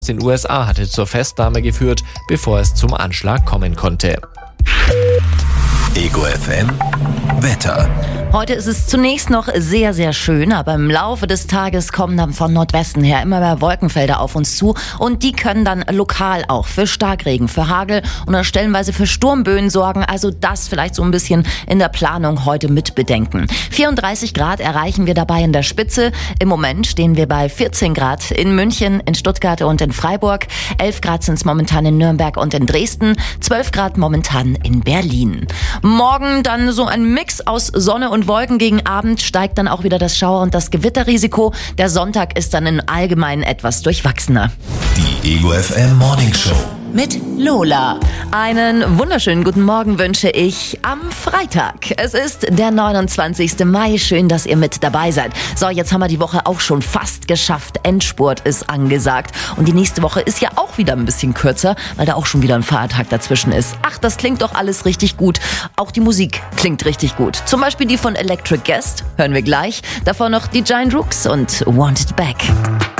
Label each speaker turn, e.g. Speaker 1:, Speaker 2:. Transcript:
Speaker 1: in den USA hatte zur Festnahme geführt, bevor es zum Anschlag kommen konnte.
Speaker 2: Ego FM Wetter.
Speaker 3: Heute ist es zunächst noch sehr, sehr schön, aber im Laufe des Tages kommen dann von Nordwesten her immer mehr Wolkenfelder auf uns zu und die können dann lokal auch für Starkregen, für Hagel und stellenweise für Sturmböen sorgen. Also das vielleicht so ein bisschen in der Planung heute mit bedenken. 34 Grad erreichen wir dabei in der Spitze. Im Moment stehen wir bei 14 Grad in München, in Stuttgart und in Freiburg. 11 Grad sind es momentan in Nürnberg und in Dresden. 12 Grad momentan in Berlin. Morgen dann so ein Mix aus Sonne und Wolken. Gegen Abend steigt dann auch wieder das Schauer- und das Gewitterrisiko. Der Sonntag ist dann im Allgemeinen etwas durchwachsener.
Speaker 2: Die Ego FM Morning Show
Speaker 3: Mit Lola. Einen wunderschönen guten Morgen wünsche ich am Freitag. Es ist der 29. Mai. Schön, dass ihr mit dabei seid. So, jetzt haben wir die Woche auch schon fast geschafft. Endspurt ist angesagt. Und die nächste Woche ist ja auch wieder ein bisschen kürzer, weil da auch schon wieder ein Feiertag dazwischen ist. Ach, das klingt doch alles richtig gut. Auch die Musik klingt richtig gut. Zum Beispiel die von Electric Guest. Hören wir gleich. Davor noch die Giant Rooks und Want It Back.